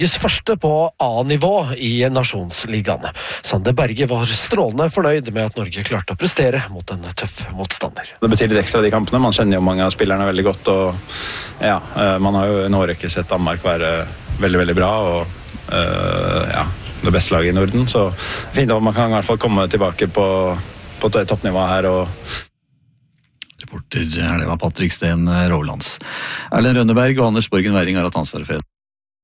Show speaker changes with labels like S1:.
S1: Første på A-nivå i Nasjonsligaen. Sander Berge var strålende fornøyd med at Norge klarte å prestere mot en tøff motstander.
S2: Det betyr litt ekstra de kampene. Man kjenner jo mange av spillerne veldig godt, og ja, man har jo en årrekke sett Danmark være veldig, veldig bra, og det beste laget i Norden, så fint at man kan i hvert fall komme tilbake på toppnivået her.
S3: Reporter her, det var Patrick Steen Rovlands. Erlend Rønneberg og Anders Borgen Werring har hatt ansvaret for